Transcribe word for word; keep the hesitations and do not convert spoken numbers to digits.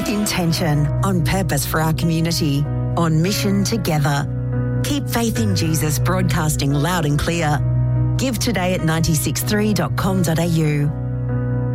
with intention, on purpose for our community, on mission together. Keep Faith in Jesus broadcasting loud and clear. Give today at nine six three dot com dot a u.